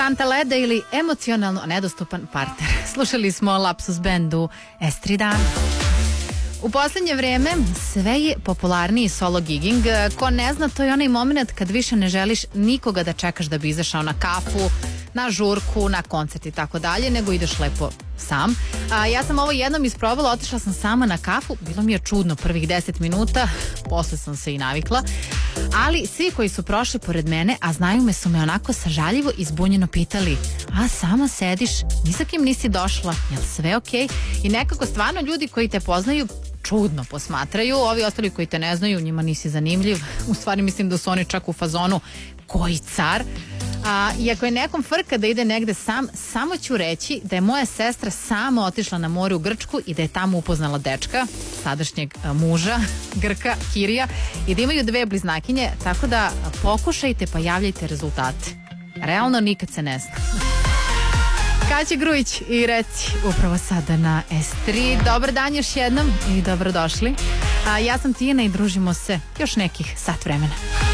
Santa Leda ili emocionalno nedostupan partner. Slušali smo Lapsus bandu Estridan. U posljednje vreme sve je popularniji solo gigging. Ko ne zna, to je onaj moment kad više ne želiš nikoga da čekaš da bi izašao na kafu, na žurku, na koncert i tako dalje, nego ideš lepo sam. Ja sam ovo jednom isprobala, otišla sam sama na kafu, bilo mi je čudno prvih 10 minuta, posle sam se i navikla, ali svi koji su prošli pored mene, a znaju me, su me onako sažaljivo i zbunjeno pitali: a sama sediš, ni sa kim nisi došla, jel sve okej? I nekako stvarno ljudi koji te poznaju čudno posmatraju, ovi ostali koji te ne znaju, njima nisi zanimljiv. U stvari mislim da su oni čak u fazonu koji car. I ako je nekom frka da ide negde sam, samo ću reći da je moja sestra sama otišla na more u Grčku i da je tamo upoznala dečka, sadašnjeg muža, Grka, Kirija, i da imaju 2 bliznakinje, tako da pokušajte pa javljajte rezultate. Realno nikad se ne zna. Kaća Grujić i Reci upravo sada na S3. Dobar dan još jednom i dobrodošli. Ja sam Tijana i družimo se još nekih sat vremena.